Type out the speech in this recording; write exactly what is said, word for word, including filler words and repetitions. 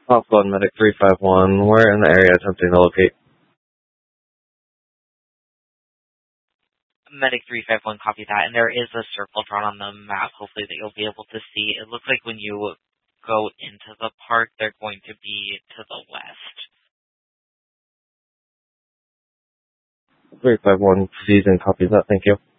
Oslo Medic three five one, we're in the area attempting to locate. Medic three five one, copy that. And there is a circle drawn on the map, hopefully, that you'll be able to see. It looks like when you go into the park, they're going to be to the west. three five one, season, copy that, thank you.